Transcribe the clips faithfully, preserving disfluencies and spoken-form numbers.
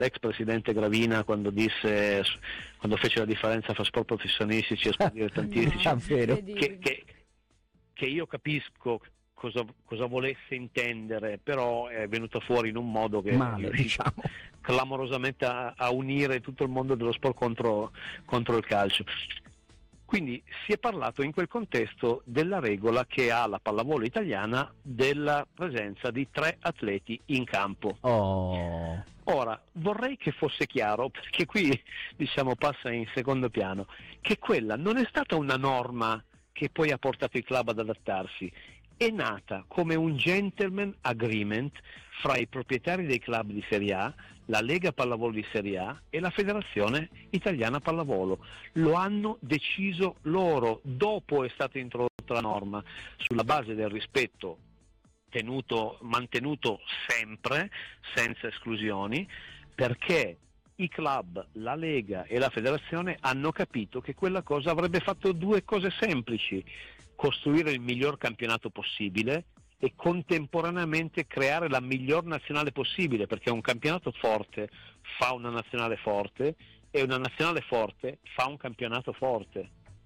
l'ex presidente Gravina quando disse, quando fece la differenza fra sport professionistici e sport dilettantistici, no, che, che, che io capisco cosa, cosa volesse intendere, però è venuto fuori in un modo che Male, è riuscito diciamo. clamorosamente a, a unire tutto il mondo dello sport contro, contro il calcio. Quindi si è parlato in quel contesto della regola che ha la pallavolo italiana della presenza di tre atleti in campo. Oh. Ora, vorrei che fosse chiaro, perché qui diciamo passa in secondo piano, che quella non è stata una norma che poi ha portato i club ad adattarsi, è nata come un gentleman agreement fra i proprietari dei club di Serie A, la Lega Pallavolo di Serie A e la Federazione Italiana Pallavolo. Lo hanno deciso loro, dopo è stata introdotta la norma, sulla base del rispetto tenuto, mantenuto sempre, senza esclusioni, perché i club, la Lega e la Federazione hanno capito che quella cosa avrebbe fatto due cose semplici: costruire il miglior campionato possibile e contemporaneamente creare la miglior nazionale possibile, perché un campionato forte fa una nazionale forte e una nazionale forte fa un campionato forte.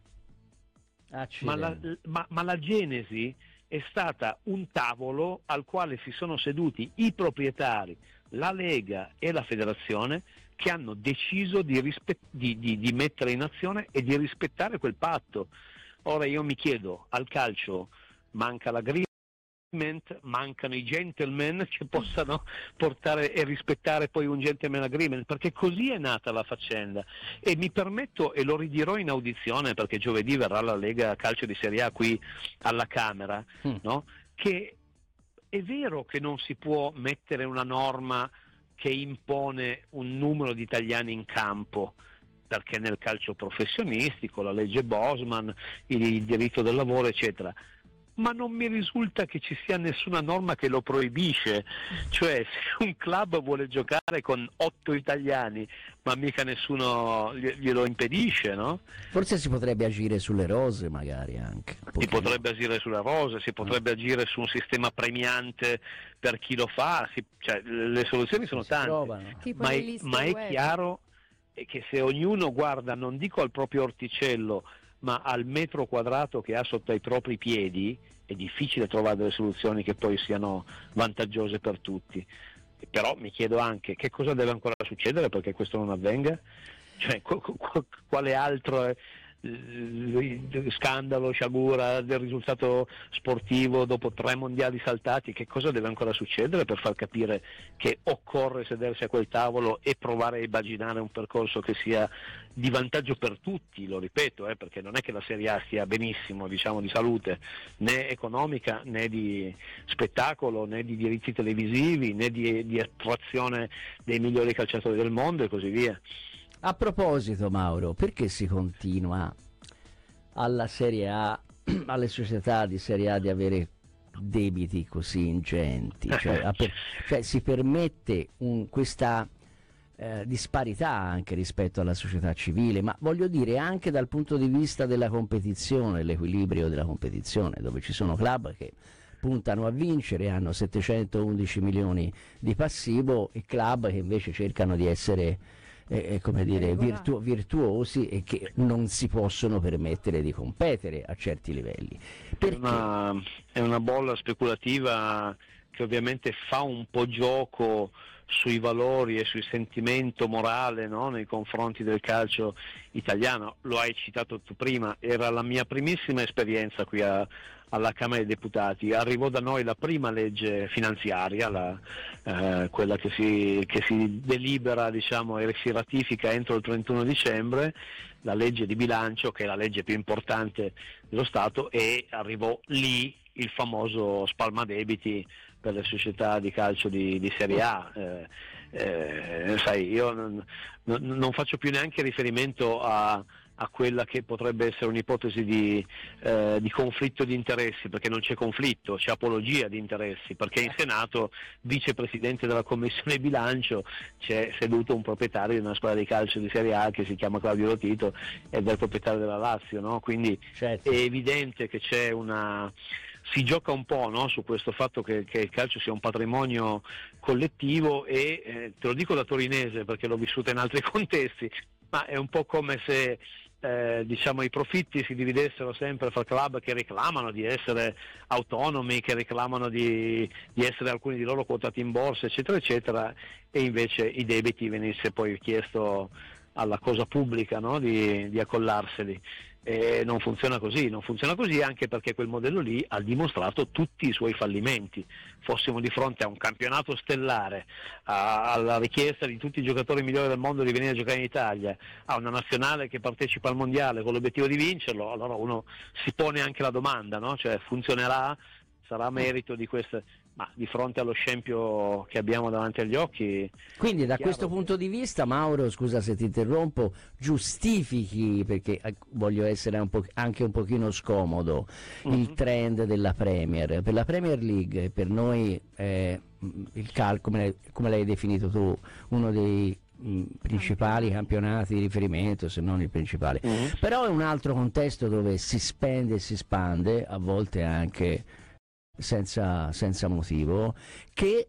Ma la, ma, ma la genesi è stata un tavolo al quale si sono seduti i proprietari, la Lega e la Federazione, che hanno deciso di, rispe- di, di, di mettere in azione e di rispettare quel patto. Ora io mi chiedo, al calcio manca l'agreement, mancano i gentleman che possano portare e rispettare poi un gentleman agreement, perché così è nata la faccenda. E mi permetto, e lo ridirò in audizione, perché giovedì verrà la Lega Calcio di Serie A qui alla Camera, mm. no? Che è vero che non si può mettere una norma che impone un numero di italiani in campo, perché nel calcio professionistico, la legge Bosman, il diritto del lavoro, eccetera, ma non mi risulta che ci sia nessuna norma che lo proibisce. Cioè, se un club vuole giocare con otto italiani, ma mica nessuno glielo impedisce, no? Forse si potrebbe agire sulle rose, magari anche. Si potrebbe agire sulle rose, si potrebbe ah. agire su un sistema premiante per chi lo fa, si, cioè, le soluzioni sono tante, ma è, ma è chiaro che se ognuno guarda, non dico al proprio orticello, ma al metro quadrato che ha sotto ai propri piedi, è difficile trovare delle soluzioni che poi siano vantaggiose per tutti. Però mi chiedo anche che cosa deve ancora succedere perché questo non avvenga, cioè qu- qu- quale altro eh, scandalo, sciagura del risultato sportivo dopo tre mondiali saltati, che cosa deve ancora succedere per far capire che occorre sedersi a quel tavolo e provare a immaginare un percorso che sia di vantaggio per tutti, lo ripeto, eh, perché non è che la Serie A stia benissimo, diciamo, di salute, né economica, né di spettacolo, né di diritti televisivi, né di, di attrazione dei migliori calciatori del mondo e così via. A proposito, Mauro, perché si continua alla Serie A, alle società di Serie A di avere debiti così ingenti? Cioè, per, cioè si permette un, questa eh, disparità anche rispetto alla società civile, ma voglio dire anche dal punto di vista della competizione, l'equilibrio della competizione, dove ci sono club che puntano a vincere, hanno settecentoundici milioni di passivo, e club che invece cercano di essere Eh, come dire, virtu- virtuosi e che non si possono permettere di competere a certi livelli. Perché? È una, è una bolla speculativa che ovviamente fa un po' gioco sui valori e sul sentimento morale, no? Nei confronti del calcio italiano. Lo hai citato tu prima, era la mia primissima esperienza qui a, alla Camera dei Deputati. Arrivò da noi la prima legge finanziaria, la, eh, quella che si, che si delibera, diciamo, e si ratifica entro il trentuno dicembre, la legge di bilancio, che è la legge più importante dello Stato, e arrivò lì il famoso spalmadebiti per le società di calcio di, di Serie A. Eh, eh, sai, io non, non, non faccio più neanche riferimento a, a quella che potrebbe essere un'ipotesi di, eh, di conflitto di interessi, perché non c'è conflitto, c'è apologia di interessi, perché in Senato, vicepresidente della Commissione Bilancio, c'è seduto un proprietario di una squadra di calcio di Serie A che si chiama Claudio Lotito ed è il proprietario della Lazio, no? Quindi certo. È evidente che c'è una si gioca un po', no, su questo fatto che, che il calcio sia un patrimonio collettivo e eh, te lo dico da torinese perché l'ho vissuta in altri contesti, ma è un po' come se eh, diciamo i profitti si dividessero sempre fra club che reclamano di essere autonomi, che reclamano di, di essere alcuni di loro quotati in borsa, eccetera eccetera, e invece i debiti venisse poi chiesto alla cosa pubblica, no, di, di accollarseli. E non funziona così, non funziona così anche perché quel modello lì ha dimostrato tutti i suoi fallimenti. Fossimo di fronte a un campionato stellare, a, alla richiesta di tutti i giocatori migliori del mondo di venire a giocare in Italia, a una nazionale che partecipa al mondiale con l'obiettivo di vincerlo, allora uno si pone anche la domanda, no? Cioè funzionerà, sarà merito di queste... Ma di fronte allo scempio che abbiamo davanti agli occhi... Quindi da questo punto di vista, Mauro, scusa se ti interrompo, giustifichi, perché voglio essere un po', anche un pochino scomodo, mm-hmm. il trend della Premier. Per la Premier League, per noi è il cal, come, come l'hai definito tu, uno dei mh, principali campionati di riferimento, se non il principale. Mm-hmm. Però è un altro contesto dove si spende e si spande, a volte anche... Senza, senza motivo, che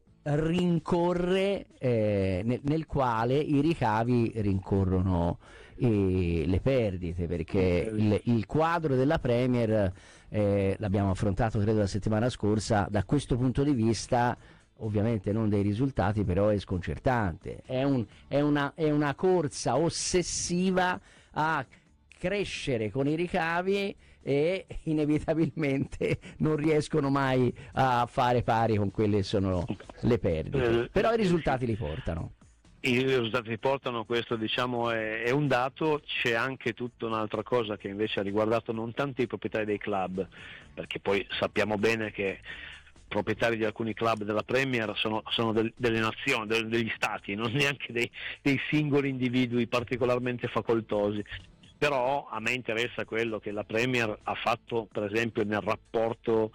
rincorre eh, nel, nel quale i ricavi rincorrono eh, le perdite, perché il, il quadro della Premier eh, l'abbiamo affrontato credo la settimana scorsa, da questo punto di vista ovviamente non dei risultati, però è sconcertante, è, un, è, una, è una corsa ossessiva a crescere con i ricavi e inevitabilmente non riescono mai a fare pari con quelle che sono le perdite, però i risultati li portano. I risultati li portano, questo diciamo è, è un dato. C'è anche tutta un'altra cosa che invece ha riguardato non tanto i proprietari dei club, perché poi sappiamo bene che proprietari di alcuni club della Premier sono, sono del, delle nazioni, del, degli stati, non neanche dei, dei singoli individui particolarmente facoltosi. Però a me interessa quello che la Premier ha fatto per esempio nel rapporto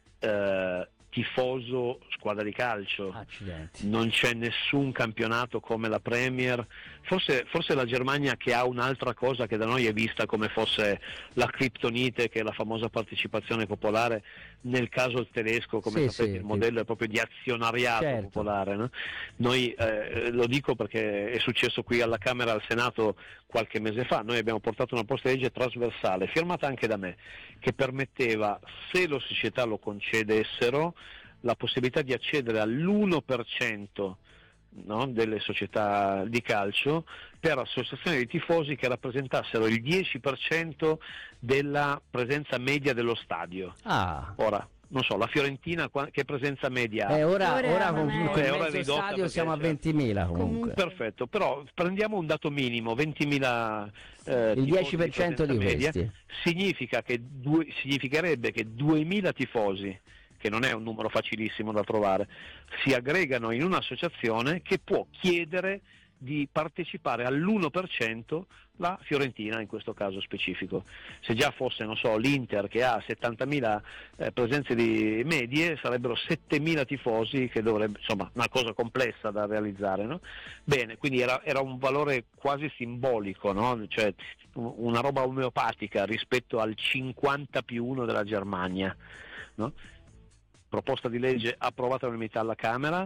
eh, tifoso squadra di calcio. Accidenti. Non c'è nessun campionato come la Premier, forse, forse la Germania che ha un'altra cosa che da noi è vista come fosse la criptonite, che è la famosa partecipazione popolare. Nel caso il tedesco, come sì, sapete, sì, il modello sì. è proprio di azionariato, certo, popolare, no? Noi eh, lo dico perché è successo qui alla Camera e al Senato qualche mese fa. Noi abbiamo portato una proposta di legge trasversale, firmata anche da me, che permetteva, se le società lo concedessero, la possibilità di accedere all'uno per cento, no, delle società di calcio per associazioni di tifosi che rappresentassero il dieci per cento della presenza media dello stadio. Ah. Ora, non so, la Fiorentina che presenza media ha? Eh, ora, ora, ora con eh, il mezzo stadio siamo a ventimila comunque. Perfetto, però prendiamo un dato minimo, ventimila eh, il dieci per cento di, di media, questi. Significa che due, significherebbe che duemila tifosi, che non è un numero facilissimo da trovare, si aggregano in un'associazione che può chiedere di partecipare all'uno per cento la Fiorentina in questo caso specifico. Se già fosse, non so, l'Inter che ha settantamila eh, presenze di medie, sarebbero settemila tifosi, che dovrebbe, insomma, una cosa complessa da realizzare, no? Bene, quindi era, era un valore quasi simbolico, no? Cioè una roba omeopatica rispetto al cinquanta più uno della Germania, no? Proposta di legge approvata all'unanimità alla Camera,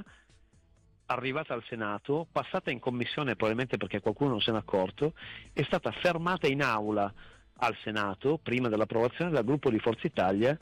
arrivata al Senato, passata in commissione probabilmente perché qualcuno non se n'è accorto, è stata fermata in aula al Senato prima dell'approvazione dal gruppo di Forza Italia.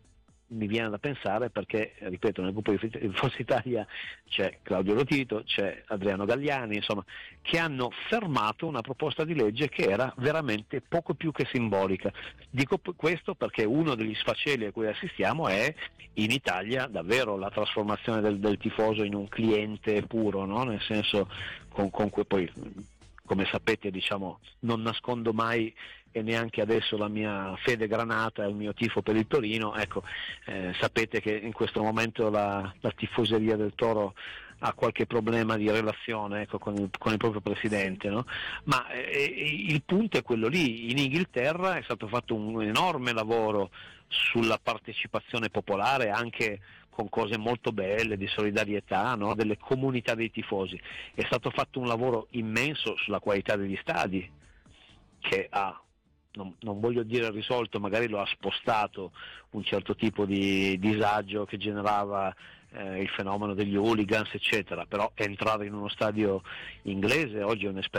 Mi viene da pensare perché, ripeto, nel gruppo di Forza Italia c'è Claudio Lotito, c'è Adriano Galliani, insomma, che hanno fermato una proposta di legge che era veramente poco più che simbolica. Dico questo perché uno degli sfaceli a cui assistiamo è in Italia davvero la trasformazione del, del tifoso in un cliente puro, no? Nel senso, con, con cui poi, come sapete, diciamo, non nascondo mai e neanche adesso la mia fede granata e il mio tifo per il Torino. Ecco, eh, sapete che in questo momento la, la tifoseria del Toro ha qualche problema di relazione, ecco, con, il, con il proprio presidente, no? Ma eh, il punto è quello lì. In Inghilterra è stato fatto un enorme lavoro sulla partecipazione popolare, anche con cose molto belle di solidarietà, no? Delle comunità dei tifosi. È stato fatto un lavoro immenso sulla qualità degli stadi, che ha non, non voglio dire risolto, magari lo ha spostato un certo tipo di disagio che generava eh, il fenomeno degli hooligans eccetera, però entrare in uno stadio inglese oggi è un'esperienza